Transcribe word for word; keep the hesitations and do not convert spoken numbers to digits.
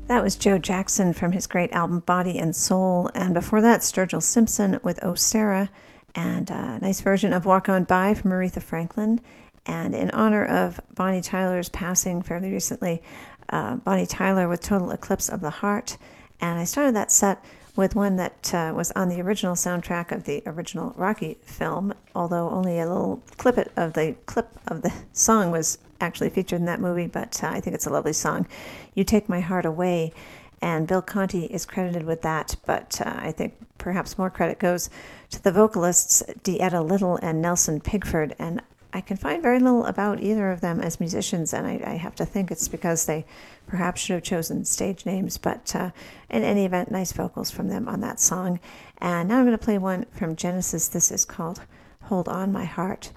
That was Joe Jackson from his great album Body and Soul, and before that, Sturgill Simpson with Oh Sarah, and a nice version of Walk On By from Aretha Franklin. And in honor of Bonnie Tyler's passing fairly recently, uh, Bonnie Tyler with Total Eclipse of the Heart. And I started that set with one that uh, was on the original soundtrack of the original Rocky film, although only a little clip of the clip of the song was actually featured in that movie, but uh, I think it's a lovely song. You Take My Heart Away, and Bill Conti is credited with that, but uh, I think perhaps more credit goes to the vocalists DeEtta Little and Nelson Pigford, and I can find very little about either of them as musicians, and I, I have to think it's because they perhaps should have chosen stage names, but uh, in any event, nice vocals from them on that song. And now I'm going to play one from Genesis. This is called Hold On My Heart.